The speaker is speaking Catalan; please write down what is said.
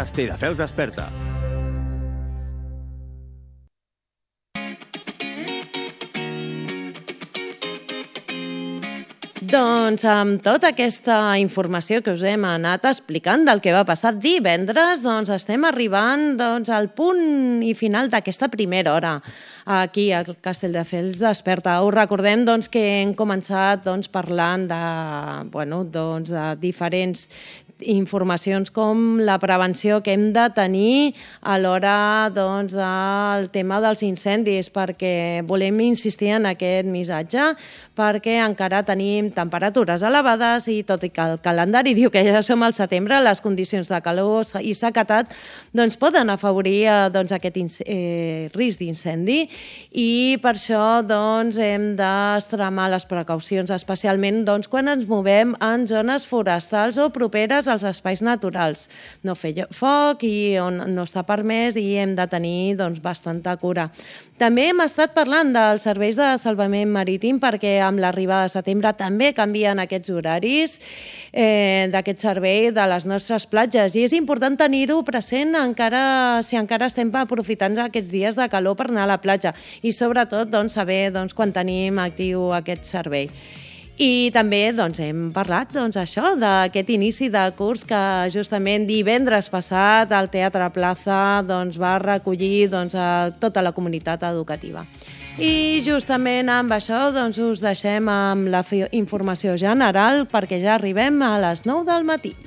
Castelldefels desperta. Doncs amb tota aquesta informació que us hem anat explicant del que va passar divendres, doncs estem arribant al punt i final d'aquesta primera hora aquí al Castelldefels desperta. Us recordem que hem començat parlant de diferents informacions com la prevenció que hem de tenir a l'hora del tema dels incendis, perquè volem insistir en aquest missatge, perquè encara tenim temperatures elevades i tot i que el calendari diu que ja som al setembre, les condicions de calor i sequedat poden afavorir aquest risc d'incendi i per això hem d'extremar les precaucions, especialment quan ens movem en zones forestals o properes als espais naturals. No fer foc i on no està permès i hem de tenir bastanta cura. També hem estat parlant dels serveis de salvament marítim perquè amb l'arribada de setembre també canvien aquests horaris d'aquest servei de les nostres platges i és important tenir-ho present si encara estem aprofitant aquests dies de calor per anar a la platja i sobretot saber quan tenim actiu aquest servei. I també hem parlat d'aquest inici de curs que justament divendres passat el Teatre Plaza va recollir a tota la comunitat educativa. I justament amb això us deixem amb la informació general perquè ja arribem a les 9 del matí.